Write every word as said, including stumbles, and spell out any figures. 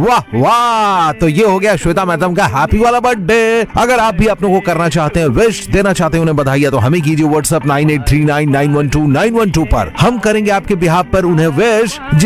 वाह वाह, तो ये हो गया श्वेता मैडम का हैप्पी वाला बर्थडे। अगर आप भी अपनों को करना चाहते हैं, विश देना चाहते हैं, उन्हें बधाई, तो हमें कीजिए WhatsApp nine eight three nine nine one two nine one two पर। हम करेंगे आपके बिहाफ पर उन्हें विश।